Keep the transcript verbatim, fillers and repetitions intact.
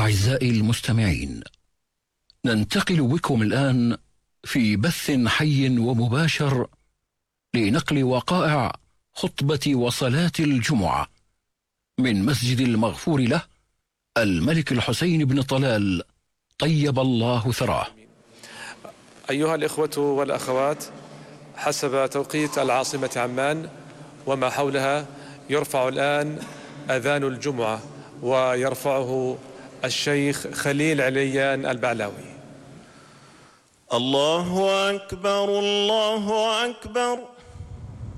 أعزائي المستمعين، ننتقل بكم الآن في بث حي ومباشر لنقل وقائع خطبة وصلاة الجمعة من مسجد المغفور له الملك الحسين بن طلال طيب الله ثراه. أيها الإخوة والأخوات، حسب توقيت العاصمة عمان وما حولها يرفع الآن أذان الجمعة، ويرفعه الشيخ خليل عليان البعلاوي. الله أكبر الله أكبر.